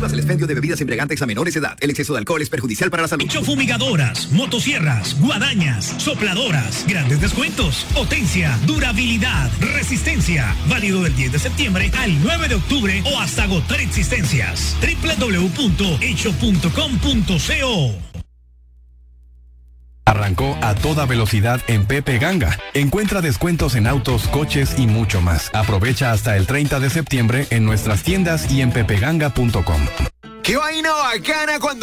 Prohíbas el expendio de bebidas embriagantes a menores de edad. El exceso de alcohol es perjudicial para la salud. Fumigadoras, motosierras, guadañas, sopladoras, grandes descuentos, potencia, durabilidad, resistencia. Válido del 10 de septiembre al 9 de octubre o hasta agotar existencias. www.hecho.com.co. Arrancó a toda velocidad en Pepe Ganga. Encuentra descuentos en autos, coches y mucho más. Aprovecha hasta el 30 de septiembre en nuestras tiendas y en pepeganga.com. ¡Qué vaina bacana cuando